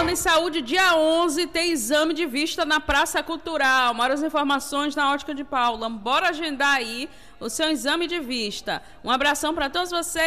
Falando em saúde, dia 11 tem exame de vista na Praça Cultural. Maiores informações na Ótica de Paula. Bora agendar aí o seu exame de vista. Um abração para todos vocês.